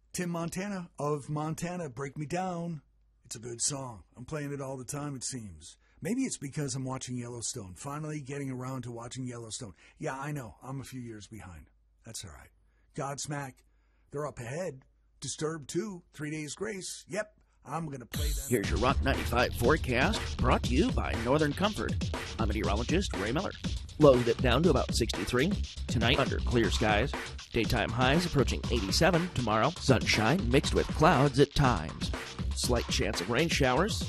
Tim Montana of Montana, Break Me Down. It's a good song. I'm playing it all the time, it seems. Maybe it's because I'm watching Yellowstone. Finally getting around to watching Yellowstone. Yeah, I know. I'm a few years behind. That's all right. Godsmack, they're up ahead. Disturbed 2, 3 Days Grace. Yep, I'm going to play them. Here's your Rock 95 forecast, brought to you by Northern Comfort. I'm meteorologist Ray Miller. Lows dip down to about 63. Tonight, under clear skies. Daytime highs approaching 87. Tomorrow, sunshine mixed with clouds at times. Slight chance of rain showers.